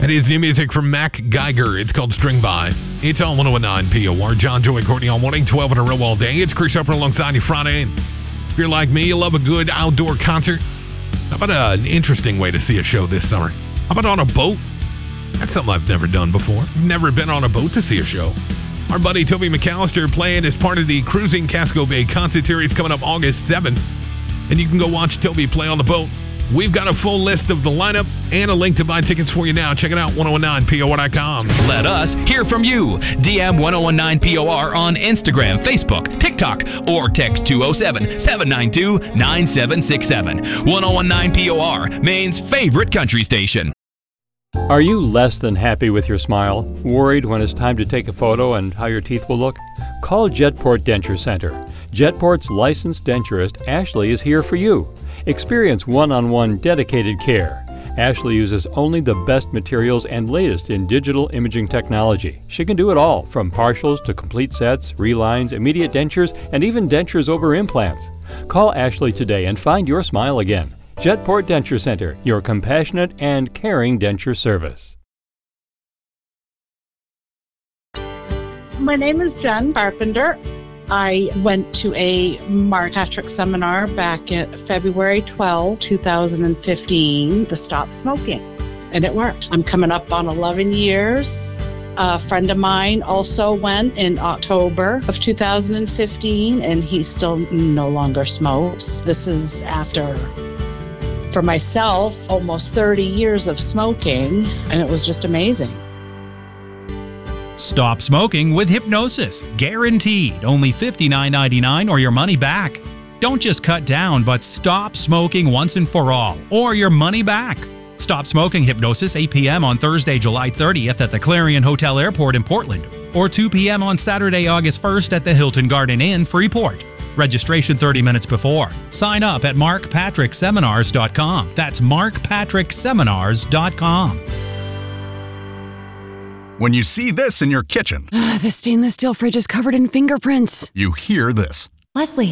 It is new music from Mac Geiger. It's called String By. It's on 109 POR. John, Joey, Courtney on morning, 12 in a row all day. It's Chris Upper alongside you Friday. And if you're like me, you love a good outdoor concert. How about an interesting way to see a show this summer? How about on a boat? That's something I've never done before. Never been on a boat to see a show. Our buddy Toby McAllister playing as part of the Cruising Casco Bay concert series coming up August 7th. And you can go watch Toby play on the boat. We've got a full list of the lineup and a link to buy tickets for you now. Check it out, 1019POR.com. Let us hear from you. DM 1019POR on Instagram, Facebook, TikTok, or text 207-792-9767. 1019POR, Maine's favorite country station. Are you less than happy with your smile? Worried when it's time to take a photo and how your teeth will look? Call Jetport Denture Center. Jetport's licensed denturist, Ashley, is here for you. Experience one-on-one dedicated care. Ashley uses only the best materials and latest in digital imaging technology. She can do it all, from partials to complete sets, relines, immediate dentures, and even dentures over implants. Call Ashley today and find your smile again. Jetport Denture Center, your compassionate and caring denture service. My name is Jen Carpenter. I went to a Mark Patrick seminar back in February 12, 2015, to stop smoking, and it worked. I'm coming up on 11 years. A friend of mine also went in October of 2015, and he still no longer smokes. This is after, for myself, almost 30 years of smoking, and it was just amazing. Stop smoking with hypnosis. Guaranteed. Only $59.99 or your money back. Don't just cut down, but stop smoking once and for all, or your money back. Stop Smoking Hypnosis, 8 p.m. on Thursday, July 30th at the Clarion Hotel Airport in Portland, or 2 p.m. on Saturday, August 1st at the Hilton Garden Inn, Freeport. Registration 30 minutes before. Sign up at markpatrickseminars.com. That's markpatrickseminars.com. When you see this in your kitchen, The stainless steel fridge is covered in fingerprints. you hear this. Leslie,